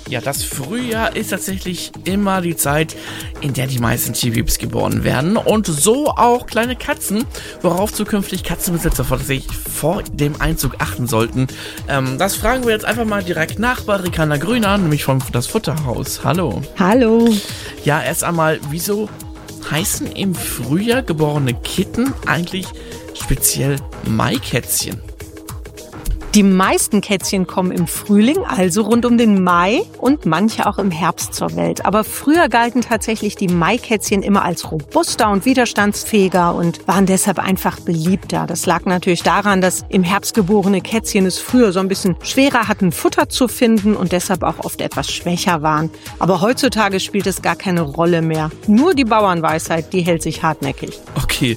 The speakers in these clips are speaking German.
Ja, das Frühjahr ist tatsächlich immer die Zeit, in der die meisten Tierbabys geboren werden. Und so auch kleine Katzen, worauf zukünftig Katzenbesitzer vor dem Einzug achten sollten. Das fragen wir jetzt einfach mal direkt nach bei Ricarda Grüner, nämlich von Das Futterhaus. Hallo. Hallo. Ja, erst einmal, wieso heißen im Frühjahr geborene Kitten eigentlich speziell Maikätzchen? Die meisten Kätzchen kommen im Frühling, also rund um den Mai, und manche auch im Herbst zur Welt. Aber früher galten tatsächlich die Maikätzchen immer als robuster und widerstandsfähiger und waren deshalb einfach beliebter. Das lag natürlich daran, dass im Herbst geborene Kätzchen es früher so ein bisschen schwerer hatten, Futter zu finden und deshalb auch oft etwas schwächer waren. Aber heutzutage spielt es gar keine Rolle mehr. Nur die Bauernweisheit, die hält sich hartnäckig. Okay,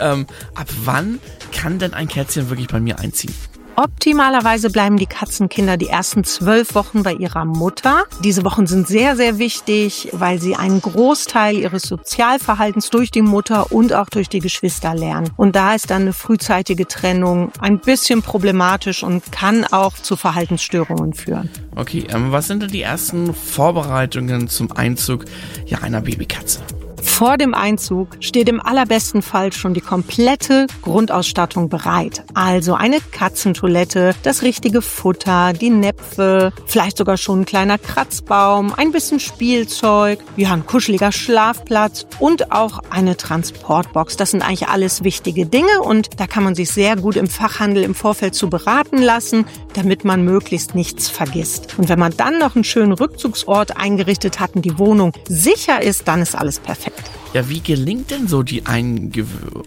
ab wann kann denn ein Kätzchen wirklich bei mir einziehen? Optimalerweise bleiben die Katzenkinder die ersten 12 Wochen bei ihrer Mutter. Diese Wochen sind sehr, sehr wichtig, weil sie einen Großteil ihres Sozialverhaltens durch die Mutter und auch durch die Geschwister lernen. Und da ist dann eine frühzeitige Trennung ein bisschen problematisch und kann auch zu Verhaltensstörungen führen. Okay, was sind denn die ersten Vorbereitungen zum Einzug einer Babykatze? Vor dem Einzug steht im allerbesten Fall schon die komplette Grundausstattung bereit. Also eine Katzentoilette, das richtige Futter, die Näpfe, vielleicht sogar schon ein kleiner Kratzbaum, ein bisschen Spielzeug, ein kuscheliger Schlafplatz und auch eine Transportbox. Das sind eigentlich alles wichtige Dinge und da kann man sich sehr gut im Fachhandel im Vorfeld zu beraten lassen, damit man möglichst nichts vergisst. Und wenn man dann noch einen schönen Rückzugsort eingerichtet hat und die Wohnung sicher ist, dann ist alles perfekt. Ja, wie gelingt denn so die Eingewöhnung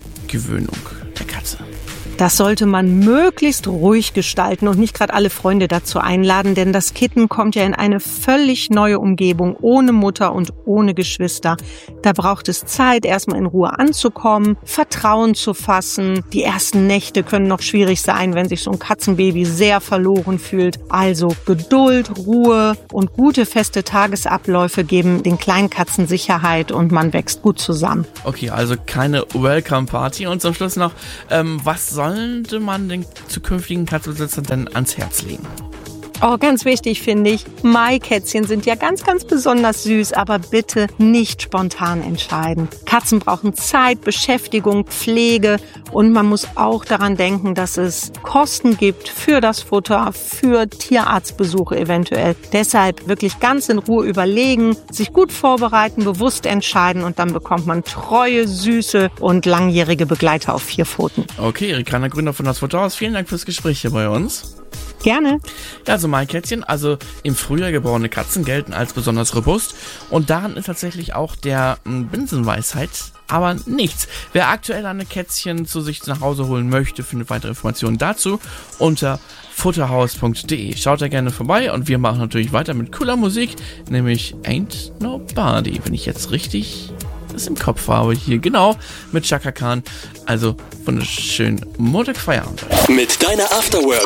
der Katze? Das sollte man möglichst ruhig gestalten und nicht gerade alle Freunde dazu einladen, denn das Kitten kommt ja in eine völlig neue Umgebung, ohne Mutter und ohne Geschwister. Da braucht es Zeit, erstmal in Ruhe anzukommen, Vertrauen zu fassen. Die ersten Nächte können noch schwierig sein, wenn sich so ein Katzenbaby sehr verloren fühlt. Also Geduld, Ruhe und gute feste Tagesabläufe geben den kleinen Katzen Sicherheit und man wächst gut zusammen. Okay, also keine Welcome-Party. Und zum Schluss noch, was sollte man den zukünftigen Katzenbesitzern denn ans Herz legen? Oh, ganz wichtig finde ich, Maikätzchen sind ja ganz, ganz besonders süß, aber bitte nicht spontan entscheiden. Katzen brauchen Zeit, Beschäftigung, Pflege und man muss auch daran denken, dass es Kosten gibt für das Futter, für Tierarztbesuche eventuell. Deshalb wirklich ganz in Ruhe überlegen, sich gut vorbereiten, bewusst entscheiden und dann bekommt man treue, süße und langjährige Begleiter auf 4 Pfoten. Okay, Ricarda Grüner von Das Futterhaus, vielen Dank fürs Gespräch hier bei uns. Gerne. Ja, also Maikätzchen, also im Frühjahr geborene Katzen gelten als besonders robust und daran ist tatsächlich auch der Binsenweisheit aber nichts. Wer aktuell eine Kätzchen zu sich nach Hause holen möchte, findet weitere Informationen dazu unter futterhaus.de. Schaut da gerne vorbei und wir machen natürlich weiter mit cooler Musik, nämlich Ain't Nobody, wenn ich jetzt richtig das im Kopf habe hier, genau, mit Chaka Khan. Also wunderschön Montag Feierabend. Mit deiner Afterwork